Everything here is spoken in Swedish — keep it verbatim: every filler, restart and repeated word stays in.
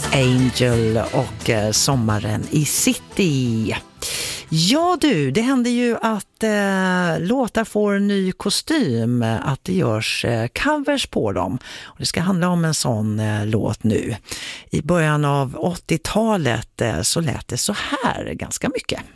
Angel och eh, Sommaren i City. Ja du, det händer ju att eh, låtar får en ny kostym, att det görs eh, covers på dem. Och det ska handla om en sån eh, låt nu. I början av åttiotalet eh, så lät det så här ganska mycket.